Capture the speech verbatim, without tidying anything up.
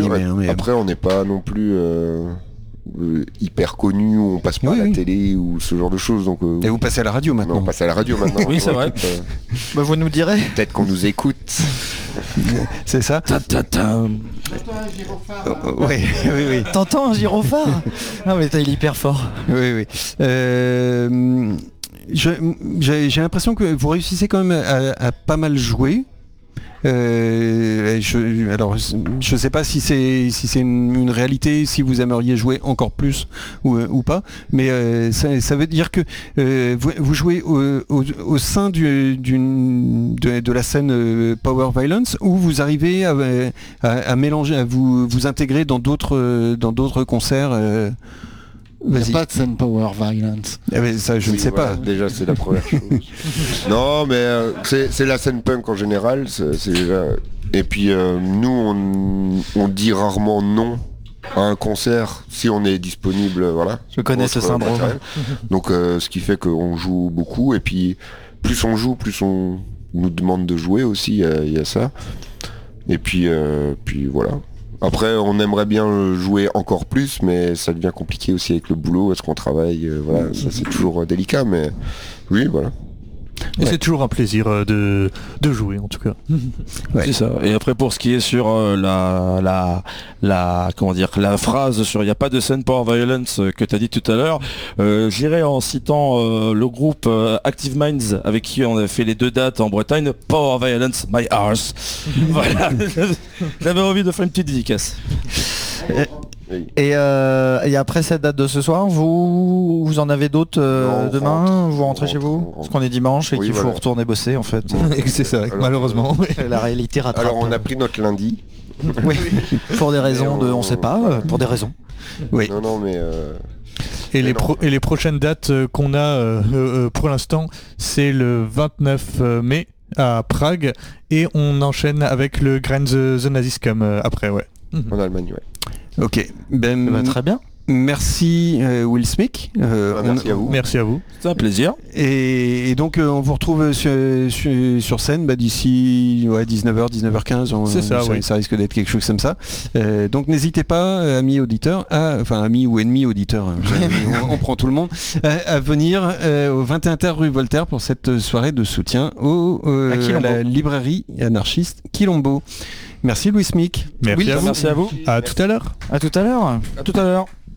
guillemets. Ouais. Hein, mais... Après, on n'est pas non plus euh, euh, hyper connu, on passe pas oui, à la oui. télé ou ce genre de choses. Donc, euh, Et vous passez à la radio maintenant. on passe à la radio maintenant. Oui, c'est vrai. Peut-être, euh, Bah, vous nous direz. peut-être qu'on nous écoute. C'est ça. Ta, ta, ta. Oui, oui, oui. T'entends un gyrophare? Ah mais t'as il est hyper fort. Oui, oui. Euh, je- j'ai, j'ai l'impression que vous réussissez quand même à, à pas mal jouer. Euh, je, alors, je sais pas si c'est si c'est une, une réalité, si vous aimeriez jouer encore plus ou, ou pas, mais euh, ça, ça veut dire que euh, vous, vous jouez au, au, au sein du, d'une, de, de la scène euh, Power Violence, ou vous arrivez à, à, à mélanger, à vous, vous intégrer dans d'autres dans d'autres concerts. Euh, Il n'y vas-y. a pas de scène Power Violence. Ah, mais ça, je Oui, ne sais voilà, pas. Déjà, c'est la première chose. Non, mais euh, c'est, c'est la scène punk en général. C'est, c'est déjà... Et puis, euh, nous, on, on dit rarement non à un concert si on est disponible. Voilà. Je connais ce Autre syndrome. matériel. Donc, euh, ce qui fait qu'on joue beaucoup. Et puis, plus on joue, plus on nous demande de jouer aussi. Il y a, il y a ça. Et puis, euh, puis voilà. Après, on aimerait bien jouer encore plus, mais ça devient compliqué aussi avec le boulot, est-ce qu'on travaille, euh, voilà, ça c'est toujours euh, délicat, mais oui, voilà. Et c'est toujours un plaisir euh, de, de jouer en tout cas. Ouais. C'est ça. Et après pour ce qui est sur euh, la, la, la, comment dire, la phrase sur il n'y a pas de scène Power Violence euh, que tu as dit tout à l'heure, euh, j'irai en citant euh, le groupe euh, Active Minds avec qui on a fait les deux dates en Bretagne, Power Violence, my arse. Voilà. J'avais envie de faire une petite dédicace. Oui. Et, euh, et après cette date de ce soir, vous, vous en avez d'autres euh, Non, on demain? rentre, Vous rentrez on chez rentre, vous? on rentre. Parce qu'on est dimanche et Oui, qu'il faut voilà. retourner bosser en fait. C'est ça, Alors, malheureusement. La réalité rattrape. Alors, on a pris notre lundi. Oui. Pour des raisons Et de, on- on sait pas, euh, pour des raisons. Oui. Non, non, mais... euh, Et les, non. pro- et les prochaines dates euh, qu'on a euh, euh, pour l'instant, c'est le vingt-neuf mai à Prague et on enchaîne avec le Grand The, The Naziscum euh, après, ouais. en Allemagne, ouais. Ok. Ben, Eh ben, très bien. merci euh, Will Smith. Euh, Ah, merci on- à vous. Merci à vous. C'est un plaisir. Et, et donc euh, on vous retrouve sur, sur, sur scène bah, d'ici ouais, dix-neuf heures, dix-neuf heures quinze. On- C'est ça, ça, oui. ça risque d'être quelque chose comme ça. Euh, donc n'hésitez pas, euh, amis auditeurs, à, enfin amis ou ennemis auditeurs, hein, on, on prend tout le monde, à, à venir euh, au vingt et un Terre rue Voltaire pour cette soirée de soutien au, euh, À Quilombo. la librairie anarchiste Quilombo. Merci Louis Smic. Merci Will, à vous. Merci à vous. À tout à l'heure. À tout à l'heure. À tout à l'heure.